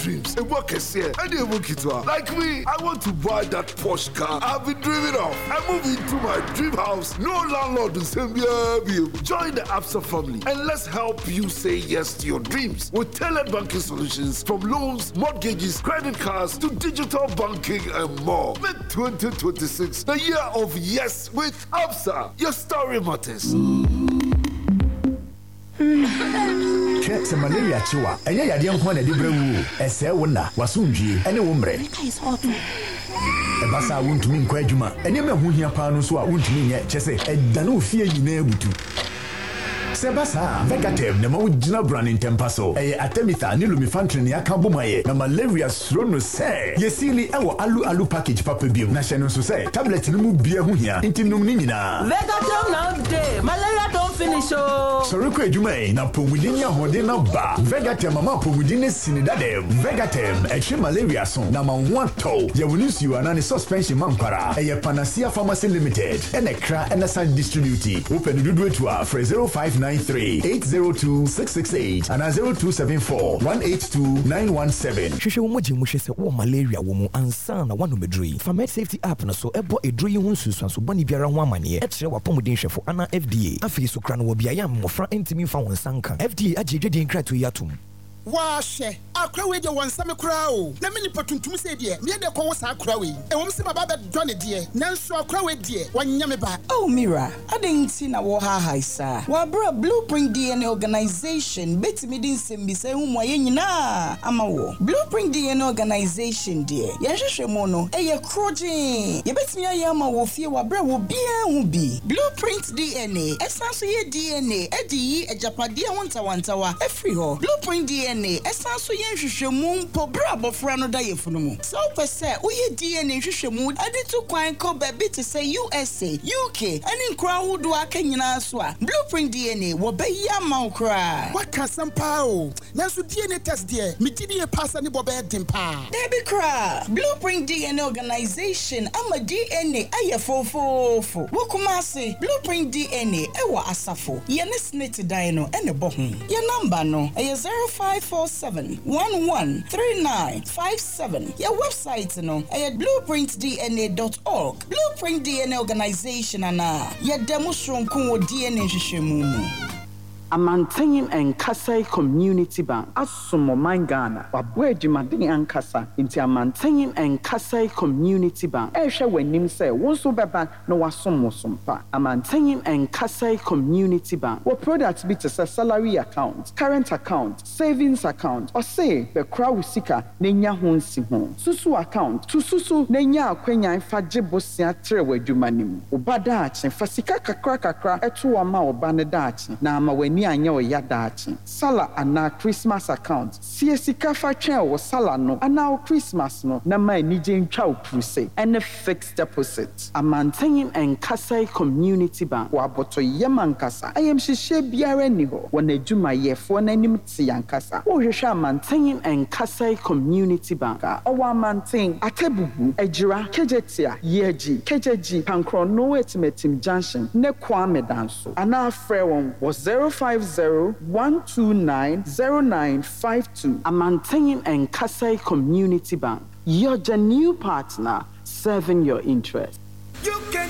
dreams. A work is here. And you work it well. Like me, I want to buy that Porsche car I've been dreaming of. I move into my dream house. No landlord will send me a. Join the Absa family and let's help you say yes to your dreams with tailored banking solutions from loans, mortgages, credit cards to digital banking and more. Make 2026 the year of yes with Absa. Your story matters. Check malaria chiwa. Enya yade nko na de brewu. Ese wona wasundwie ene wo mre. Ebasa wontumi nkwa adwuma. Ene me ho hia pa no so a wontumi nye chese edane ofie nyina ebutu. Sebasa Vegatem na mawujina brand in Tempaso. Atemitha ni lumifantrin ya kambumaye na malaria srono se. Yesili ewo alu package papa biom. Na sheno so se tablet ni mu bia ho hia. Inti num ni nyina. Vegatem now day. Malaria don't finish oh. Soroko edwuma na pomudini ahode na ba. Vegatem mama pomudini sinidadem. Vegatem etwe malaria son na manwato. Ya wunisi anani suspension mankwara. Panacea Pharmacy Limited. Enekra Enasan Distributi. Open dudu etua for 0593-802-668 and 0274-182-917. Shushe umoji mushese wa malaria womu ansa na wanu medrui. Famed Safety App na so ebo edrui hunsu swansu bani biara wamanie. Etre wapomudin shefo ana FDA. Afi sukrano wabiaya mofra entimi fa wansanka. FDA ajejedi nkratu yatum. Washe akra we de wansame kra o na meni patuntum se de me de ko sa akra we e wom se baba be dwane de nanso akra we de wanya me ba. Oh Mira, adenti na wo ha haisa wa bra Blueprint DNA organization betimi din sembi se hu mo ye nyina ama wo Blueprint DNA organization de ye hwehwe mo no e ye kroje ye betimi ya ama wo fie wa bra wo bia hu bi Blueprint DNA esanso ye DNA edi yi ejapade wontawantawa efri ho Blueprint DNA esanso ye hwehwemu mpo bra bofra no da yefunu mu so pese uye DNA hwehwemu ade to kwan ko ba bi te say USA UK ani nkra hudu aka nyina so a Blueprint DNA wo ba ya ma nkra waka sampa o nanso DNA test de me gidi e passa ni bo be dempa Debi kra Blueprint DNA organization ama DNA aye fofofo wo kuma se Blueprint DNA e wa asafo ye ne snete dan no ene bo ho ye number no e 0547113957. Your website no at blueprintdna.org. Blueprint DNA organization ana ya demonstration ko DNA hwehwemu. Amantayin and Kasai Community Bank Asumo Mangana wabwe jumadini ankasa inti Amantayin and Kasai Community Bank ehwe wanim se wonso beba no wasomo sompa Amantayin and Kasai Community Bank wo product bi te salary account current account savings account or say be kra usika nenya ho nsi ho susu account to susu nenya akwanya fa gebosia tre wadumanim obada ache fasika kakra eto wa ma obane da ache na ama wani anya oyadachi sala ana Christmas account siesika fa twen wo sala no ana Christmas no na ma nije ntwa opuse and a fixed deposit Amantayin and Kasai Community Bank wa boto yemankasa ayem hihye biara ni ho wona adwuma yefo na nim ti yankasa wo hwehwe Amantayin and Kasai Community Bank owa Amantayin atebubu ejira kejetia yeji kejeji pankrono etimetim junction ne kwame danso ana afre won was 0501290952 Amantayin and Kasai Community Bank. You're the new partner serving your interest. You can